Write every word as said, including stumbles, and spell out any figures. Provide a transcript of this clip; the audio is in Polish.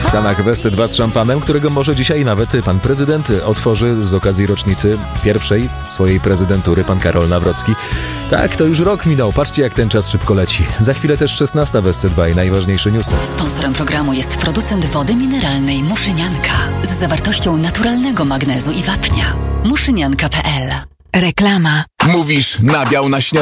W Stanach West dwa z szampanem, którego może dzisiaj nawet pan prezydent otworzy z okazji rocznicy pierwszej swojej prezydentury, pan Karol Nawrocki. Tak, to już rok minął. Patrzcie, jak ten czas szybko leci. Za chwilę też szesnasta w S C dwa i najważniejsze newsy. Sponsorem programu jest producent wody mineralnej Muszynianka z zawartością naturalnego magnezu i wapnia. muszynianka kropka p l. Reklama. Mówisz nabiał na śniadanie.